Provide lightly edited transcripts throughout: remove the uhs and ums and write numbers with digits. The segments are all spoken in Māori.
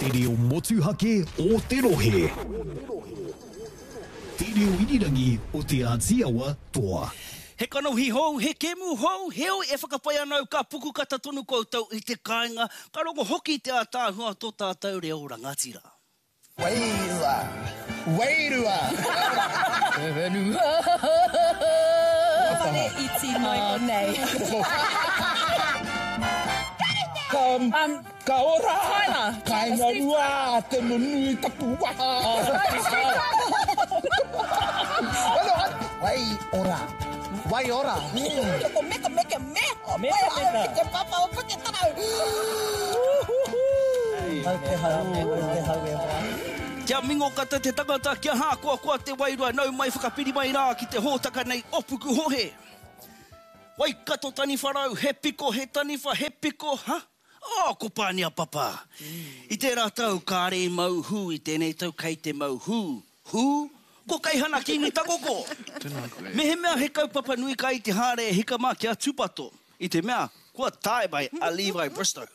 Te reo motuhake o te rohe. Te reo irirangi o te Ātiawa toa. He kanohi hou, he kemu hou, heo e whakapai anau ka puku kata tonu koutou i te kāinga, ka rongo hoki te ātāhua tō tātou reo rangatira. Wairua, wairua. Whare iti mai o nei. Ka ora, kāinga rua, te nunui tapu waha. Wai ora. Wai ora. Meka meka meho. Meka. Te papa o puke tarau. Kia mingo kata te tangata, kia hākua kua te wairua, nau mai whakapiri mai rā ki te hōtaka nei opuku hohe. Wai kato tani wharau, he piko, he taniwha, he piko, ha? Ko pānia papa. I tērā tau kāre mau hu, i tēnei tau kei te mau hu. Hu? Ko kai hana ki ni takoko. Me he mea he kaupapa nui kai te hāre hika mā kia tupato. I te mea, kua tae mai a Levi Bristow.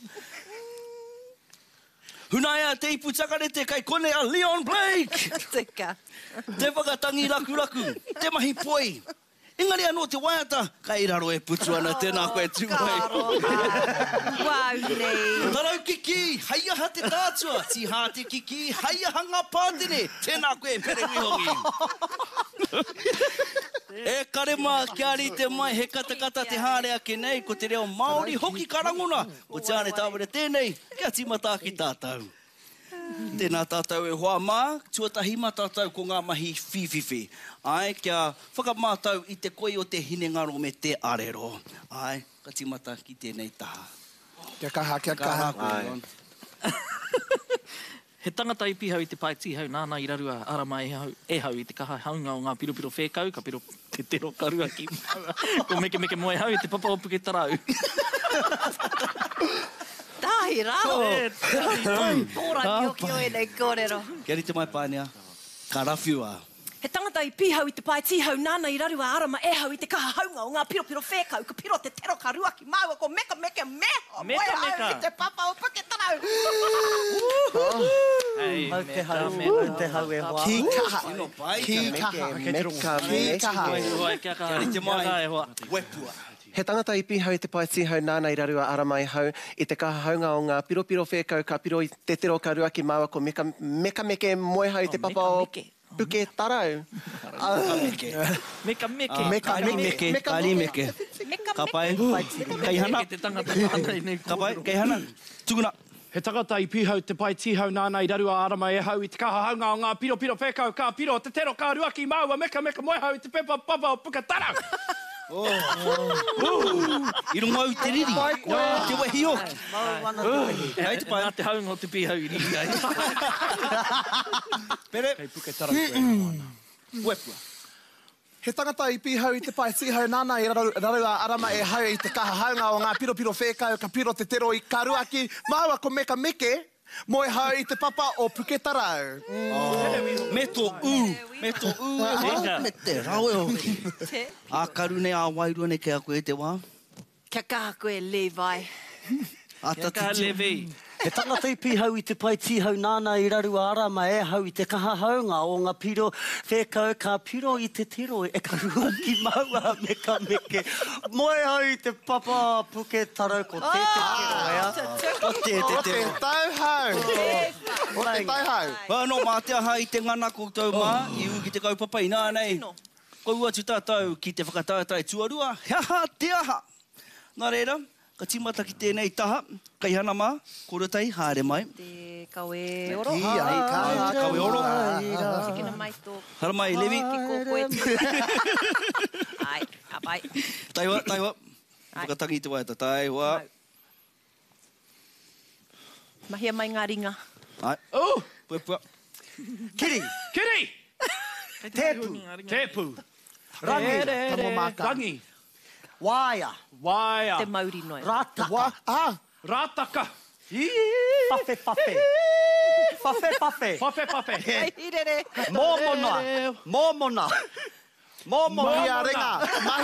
Hunaia te ipu takarete kai kone a Leon Blake. Tika. Te whakatangi raku raku, te mahi poi. Engari anō te waiata, kai raro e putu ana tēnā koe tūmai. Wau nei. Tarau kiki, haia ha te tātua. Ti ha te kiki, haia hanga pātene. Tēnā koe pere mihongi. E karema kia ari te mai, he katakata te hāre ake nei, ko te reo Māori hoki karangona. Ko te ane tāwere tēnei, kia timata ki tātou. Tēnā tātou e hoa mā, tuatahi mā tātou ko ngā mahi whiwhiwhi. Ai, kia whakamātau i te koi o te hinengaro me te arero. Ai, ka timata ki tēnei taha. Kia kaha, kia kaha. He tangata i pihau i te paitihau, nāna i rarua arama e hau i te kaha haunga o ngā piropiro whēkau, ka piro te tero karua ki maua. Ko meke meke moe hau i te papa o puke tarau. Tahi rao. Ora ki o e nei kōrero. Kia ri te mai pānea, ka rawhiua. He tangata i pihau i te paitihau, nāna i rarua arama e hau i te kaha haunga o ngā piropiro whēkau, ka piro te tero karua ki maua, ko meka meke meho. Meka meka. Moe hau i te papa o puke tarau. Hei, te hau e hoa. Ki kaha. Ki kaha. Ki kaha. Kia ri te mai, wepua. He tangata i pihau i te paitihau, nāna i rarua aramai hau i te kaha haunga o ngā piropiro whēkau, ka piro i te tero karua ki maua, ko meka meke moe hau i te papa o puke tarau. Meka meke. Kari meke. Ka pai, kei hana. Ka pai, kei hana. Tuguna. He tangata i pihau te paitihau, nāna i rarua arama e hau i te kaha haunga o ngā piropiro whēkau, ka piro te tero karua ki maua, meka moe hau i te pepa papa o puka tarau. I rungo au te riri. Te wehi oki. Hei te pai. Nā te haunga o te pihau i riri ai. Pere. Kei puke tarau koe. Wepua. He tangata i pihau i te paitihau, nāna i rarua arama e hau i te kaha haunga o ngā piropiro whēkau, ka piro te tero i karua ki maua, ko meka meke moe hau i te papa o puke tarau. Me tō u. Me tō u. Me te rau e hoki. A karu nei a wairua nei kia koe te wā. Kia kaha koe Levi. A tatu Levi. He tangata i pihau i te paitihau, nāna i rarua arama e hau i te kaha haunga o ngā piro whēkau, ka piro i te tiro e karua ki maua, meka meke. Moe hau i te papa puke tarau, ko te kero ea. O te O te tauhau. O te tauhau. Wano mā te aha i te ngana koutou mā, i u ki te kaupapa i nā nei. Kou atu tātou ki te whakatautai tuarua, he aha te aha. Nā reira, ka timata ki tēnei taha, kai hana mā, korotai, haere mai. Te kawe oro. Kawe oro. Tikina mai tō. Hara mai, Levi. Kiko koe te. Ai, apai. Taiwa. Whakatangi te waiata, taiwa. Mahia mai ngā ringa. Ai. Pua. Kiri! Tepu! Rangi. Tamo maka. Rangi! Waia. Te Māori noi. Rātaka. Rātaka! Whawhe. Whawhe. Ai, hirere. Mōmona. Mahi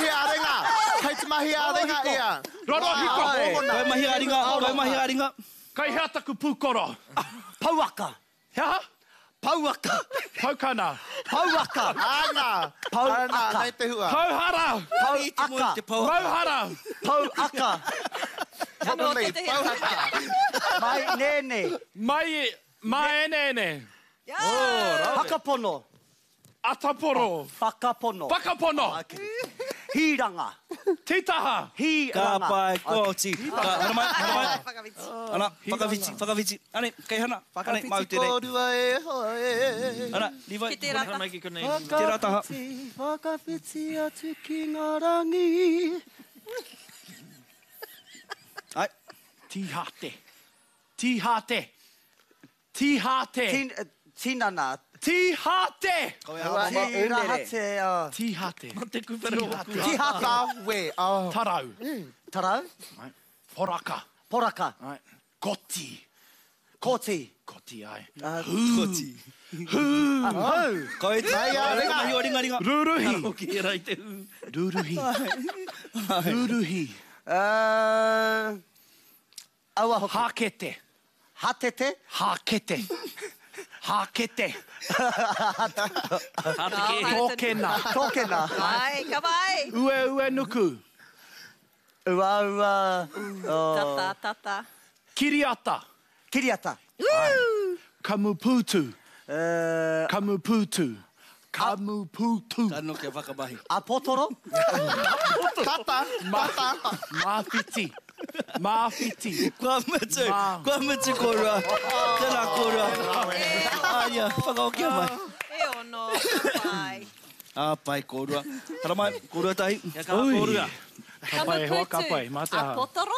a ringa ia. Roro hiko. Koe mahi a ringa. Kai hea taku pūkoro. Pauaka. Hea? Pauaka. Paukana. Pauaka. Ana. Ana, nei te hua. Pauhara. Pauaka. Pauhara. Pauaka. Hono nei, pauhaka. Mai nene. Mai nene. Hakapono. Ataporo. Whakapono. Whakapono. Hiranga. Titaha. Ka Hiranga. pai kōti. Ana mai. Ana, whakawhiti. Ane, kei hana. Ane, mau te rei. Kōrua e hoe. Ana, ni vai. Ki te rata. Mai ki konei. Te rataha. Whakawhiti atu ki ngā rangi. Ai, Tihate. Tihate. Tihate. Tinana. Tihate. Tirahate. Tihate. Te kupere o ku. Tihaka we. Tarau. Tarau. Poraka. Poraka. Ai. Koti. Koti. Koti ai. kōti. Hau. Koe te. Mai a, Ringa. Ruruhi. Ki e rai te hu. Ruruhi. Ruruhi. Aua hoki. Hakete. Hatete. Hakete. Hakete. Tōkena. Tōkena. Ai, ka vai. Ue nuku. Ua. Tata. Kiriata. Kiriata. Kamuputu. Kamuputu. Tano ke whakabahi. Apotoro. Tata. Mawhiti. Mawhiti. Kua mutu kōrua. Tēnā kōrua. Aia, whakaokia mai. E ono, ka vai. Pai kōrua. Tara mai, kōrua tahi. Ia ka kōrua. Kapai hoa kapai. Mate ha. Apotoro?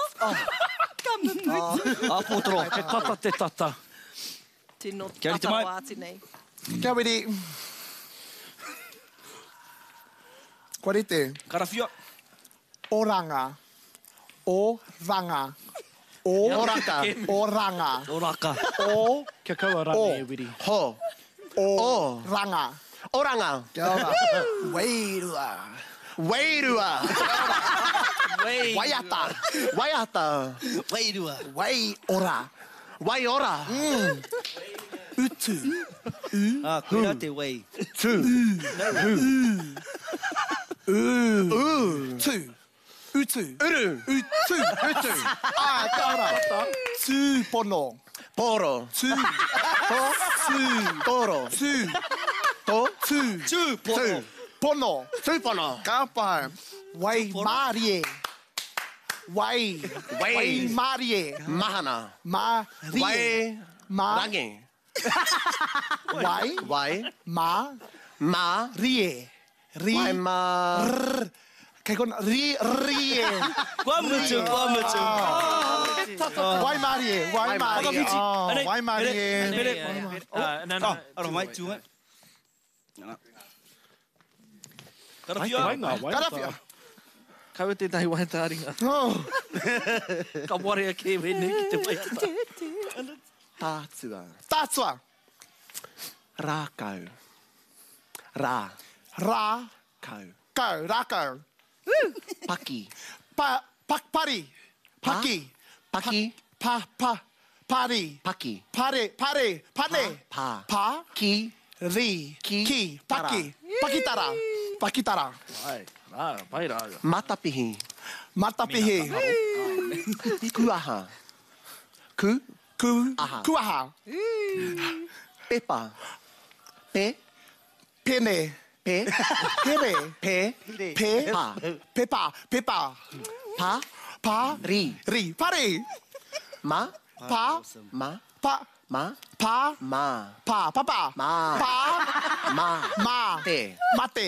Apotoro. Te tata. Tino Kia ori te mai. tata wāti nei. Kia wiri. Kua rite. Karawhia. Oranga. Oranga. Oraka. Oranga. Oraka. Kia kaua rane e wiri. Ho. Oranga. Oranga. Kia ora. Wairua. Wairua. Waiata. Waiata. Wairua. Waiora. Waiora. Utu. Koera te wei. Tu. Utu. Uru. Utu. Kia ora. Tu pono. Poro. Tu. Toro. Tu. Tu. Tu pono. Pono. Tupono. Ka pai. Wai marie. Wai marie. Mahana. Marie. Wai. Rangi. Wai. Wai. Ma. Rie. Wai ma. Kei kona. Rie. Kua mutu. Wai marie. Wai marie. Wai marie. Aro mai, tu mai. Karawhia. Karawhia. Kaua te tahi wahe tāringa. Ka warea ke wene ki te mai tata. Tātua. Tātua. Rākau. Rā. Kau. Kau. Rākau. Paki. Pari. Paki. Paki. Pari. Paki. Pane. Pa. Ki. Ri. Ki. Paki. Pakitara. Ai, rā, pai rā. Matapihi. Matapihi. Kuaha. Kuaha. Pepa. Pene. Pere. Pa. Pepa. Pa. Ri. Pare. Ma. Pa. Ma. Pa. Ma. Papa. Ma. Ma. Te. Mate.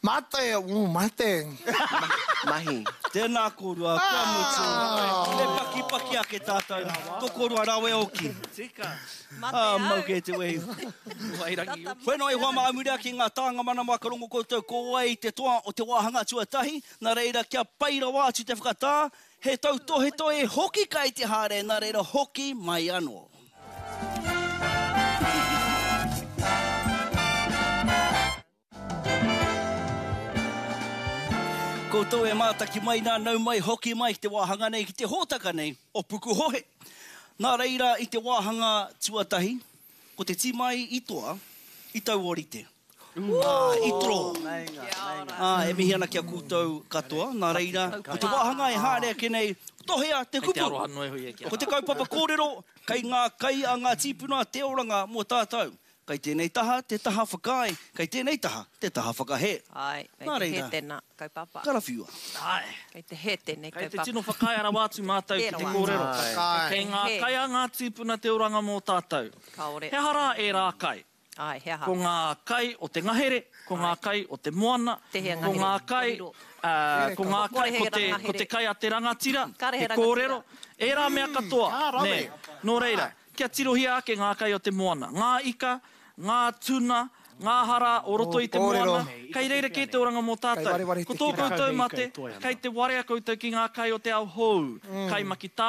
Mahi. Tēnā kōrua, kua mutu. E paki ake tātou. Tō kōrua rawe oki. Tika. Mau ke te wei. Wairangi. Whenua e hoa maamurea ki ngā tāanga mana makarongo koutou ko ai te toa o te wāhanga tuatahi. Nā reira kia paira wātu te whakatā. He tau tohe hoki kai te hare. Nā reira hoki mai anō. Koutou e mātaki mai nā nau mai hoki mai ki te wāhanga nei ki te hōtaka nei o Puku Hohe. Nā reira i te wāhanga tuatahi, ko te timai i toa, i tau orite. I tro. E mihi ana kia koutou katoa. Nā reira, ko te wāhanga e hārea kenei, tohea te kupu. Ko te kaupapa kōrero, kei ngā kai a ngā tīpuna te oranga mō tātou. Kei tēnei taha, te taha whakai. Kei tēnei taha, te taha whakahe. Ai, kei te he tēnā, kaupapa. Karawhiua. Ai. Kei te he tēnei, Kei kaupapa. te tino whakai ara wātu mātou ki te kōrero. Kei ngā kai a ngā tīpuna te oranga mō tātou. Kaore. He hara e rā kai. Ai, he aha. Ko ngā kai o te ngahere, ko ngā kai o te moana, ko ngā kai, ko ngā kai, ko te kai a te rangatira, te kōrero. E rā mea katoa. Nē, nō reira, kia tirohia ake ngā kai o te moana. Ngā ika, ngā tuna, ngā hara o roto i te moana. Kei reira ke te oranga mō tātou. Ko tō koutou mate, kei te warea koutou ki ngā kai o te au hou. Kai maki tā.